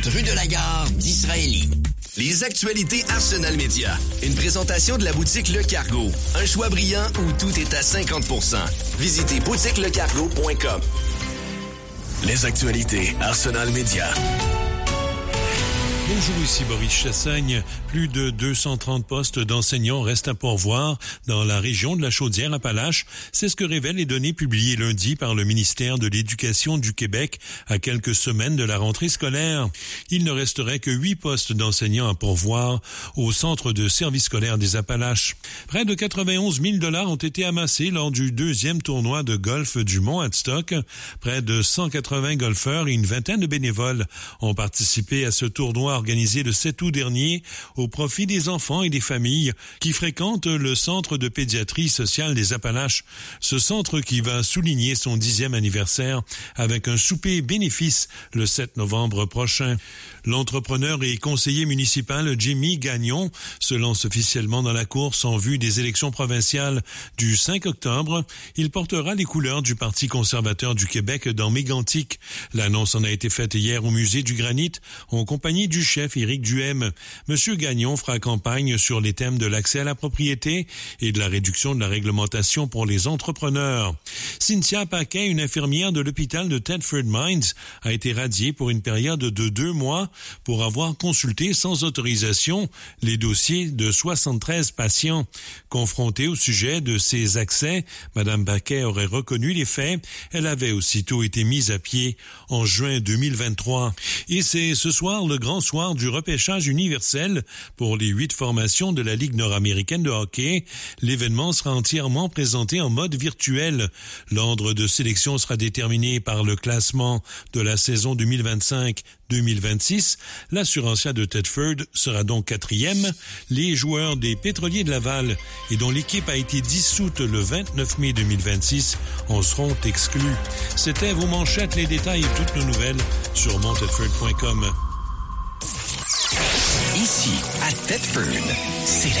150 rue de la Gare d'Israélie. Les actualités Arsenal Média. Une présentation de la boutique Le Cargo. Un choix brillant où tout est à 50%. Visitez boutiquelecargo.com. Les actualités Arsenal Média. Bonjour, ici Boris Chassagne. Plus de 230 postes d'enseignants restent à pourvoir dans la région de la Chaudière-Appalaches. C'est ce que révèlent les données publiées lundi par le ministère de l'Éducation du Québec à quelques semaines de la rentrée scolaire. Il ne resterait que 8 postes d'enseignants à pourvoir au Centre de service scolaire des Appalaches. Près de 91 000 $ ont été amassés lors du 2e tournoi de golf du Mont-Adstock. Près de 180 golfeurs et une vingtaine de bénévoles ont participé à ce tournoi organisé le 7 août dernier au profit des enfants et des familles qui fréquentent le Centre de pédiatrie sociale des Appalaches. Ce centre qui va souligner son 10e anniversaire avec un souper bénéfice le 7 novembre prochain. L'entrepreneur et conseiller municipal Jimmy Gagnon se lance officiellement dans la course en vue des élections provinciales du 5 octobre. Il portera les couleurs du Parti conservateur du Québec dans Mégantic. L'annonce en a été faite hier au Musée du Granit en compagnie du chef Éric Duhem. Monsieur Gagnon fera campagne sur les thèmes de l'accès à la propriété et de la réduction de la réglementation pour les entrepreneurs. Cynthia Paquin, une infirmière de l'hôpital de Thetford Mines, a été radiée pour une période de 2 mois pour avoir consulté sans autorisation les dossiers de 73 patients. Confrontée au sujet de ces accès, Mme Paquin aurait reconnu les faits. Elle avait aussitôt été mise à pied en juin 2023. Et c'est ce soir le grand soir du repêchage universel pour les 8 formations de la Ligue nord-américaine de hockey. L'événement sera entièrement présenté en mode virtuel. L'ordre de sélection sera déterminé par le classement de la saison 2025-2026. L'assurancière de Thetford sera donc 4e. Les joueurs des Pétroliers de Laval et dont l'équipe a été dissoute le 29 mai 2026 en seront exclus. C'était vos manchettes, les détails et toutes nos nouvelles sur montedford.com. Ici, à Thetford, c'est